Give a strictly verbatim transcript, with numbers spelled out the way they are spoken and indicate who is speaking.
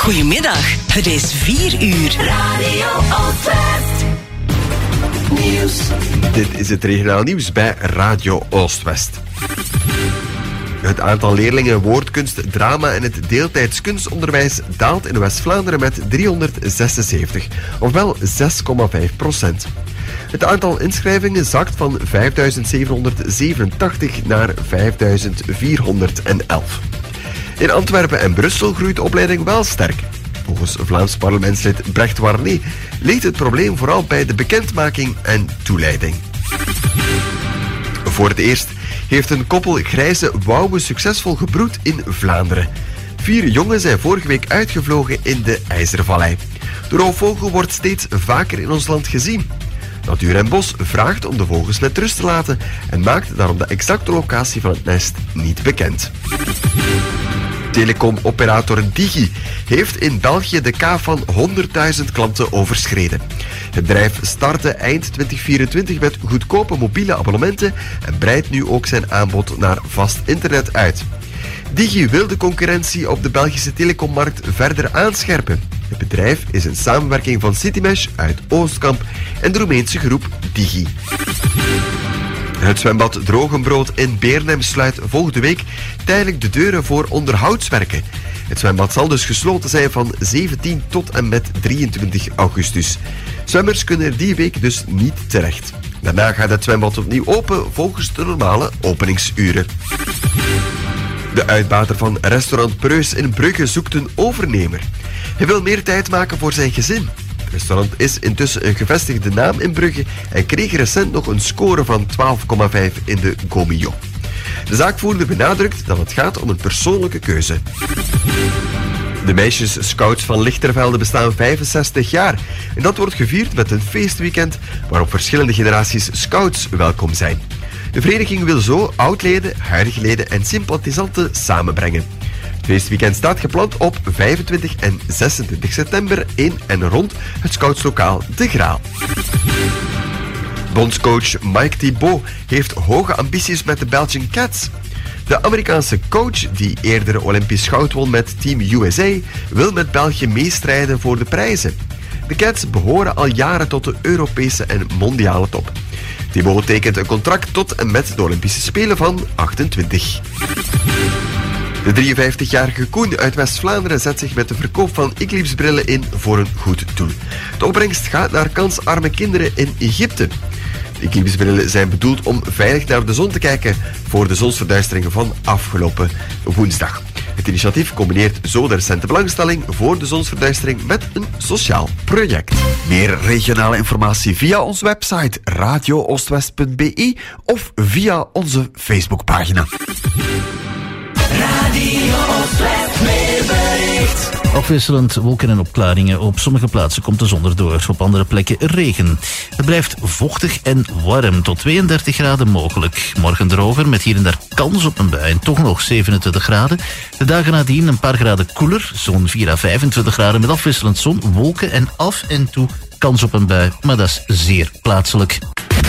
Speaker 1: Goedemiddag, het is vier uur. Radio Oostwest. Nieuws.
Speaker 2: Dit is het regionaal nieuws bij Radio Oostwest. Het aantal leerlingen woordkunst, drama en het deeltijds kunstonderwijs daalt in West-Vlaanderen met driehonderdzesenzeventig, ofwel zes komma vijf procent. Het aantal inschrijvingen zakt van vijfduizend zevenhonderdzevenentachtig naar vijfduizend vierhonderdelf. In Antwerpen en Brussel groeit de opleiding wel sterk. Volgens Vlaams parlementslid Brecht Warnet ligt het probleem vooral bij de bekendmaking en toeleiding. Voor het eerst heeft een koppel grijze wouwen succesvol gebroed in Vlaanderen. Vier jongen zijn vorige week uitgevlogen in de IJzervallei. De roofvogel wordt steeds vaker in ons land gezien. Natuur en Bos vraagt om de vogels met rust te laten en maakt daarom de exacte locatie van het nest niet bekend. Telecomoperator Digi heeft in België de kaap van honderdduizend klanten overschreden. Het bedrijf startte eind twintig vierentwintig met goedkope mobiele abonnementen en breidt nu ook zijn aanbod naar vast internet uit. Digi wil de concurrentie op de Belgische telecommarkt verder aanscherpen. Het bedrijf is een samenwerking van Citymesh uit Oostkamp en de Roemeense groep Digi. Het zwembad Drogenbrood in Beernem sluit volgende week tijdelijk de deuren voor onderhoudswerken. Het zwembad zal dus gesloten zijn van zeventien tot en met drieëntwintig augustus. Zwemmers kunnen er die week dus niet terecht. Daarna gaat het zwembad opnieuw open volgens de normale openingsuren. De uitbater van restaurant Preus in Brugge zoekt een overnemer. Hij wil meer tijd maken voor zijn gezin. Het restaurant is intussen een gevestigde naam in Brugge en kreeg recent nog een score van twaalf komma vijf in de Gomio. De zaakvoerder benadrukt dat het gaat om een persoonlijke keuze. De meisjes-scouts van Lichtervelde bestaan vijfenzestig jaar en dat wordt gevierd met een feestweekend waarop verschillende generaties scouts welkom zijn. De vereniging wil zo oudleden, huidige leden en sympathisanten samenbrengen. Het feestweekend staat gepland op vijfentwintig en zesentwintig september in en rond het scoutslokaal De Graal. Bondscoach Mike Thibault heeft hoge ambities met de Belgian Cats. De Amerikaanse coach, die eerder Olympisch goud won met Team U S A, wil met België meestrijden voor de prijzen. De Cats behoren al jaren tot de Europese en mondiale top. Thibault tekent een contract tot en met de Olympische Spelen van achtentwintig. De drieënvijftigjarige Koen uit West-Vlaanderen zet zich met de verkoop van eclipsebrillen in voor een goed doel. De opbrengst gaat naar kansarme kinderen in Egypte. De eclipsebrillen zijn bedoeld om veilig naar de zon te kijken voor de zonsverduisteringen van afgelopen woensdag. Het initiatief combineert zo de recente belangstelling voor de zonsverduistering met een sociaal project.
Speaker 3: Meer regionale informatie via onze website radio oostwest punt b i of via onze Facebookpagina.
Speaker 1: Radio Oostwest weerbericht.
Speaker 4: Afwisselend wolken en opklaringen. Op sommige plaatsen komt de zon erdoor. Op andere plekken regen. Het blijft vochtig en warm. Tot tweeëndertig graden mogelijk. Morgen droger met hier en daar kans op een bui. En toch nog zevenentwintig graden. De dagen nadien een paar graden koeler. Zo'n vier à vijfentwintig graden met afwisselend zon, wolken en af en toe kans op een bui. Maar dat is zeer plaatselijk.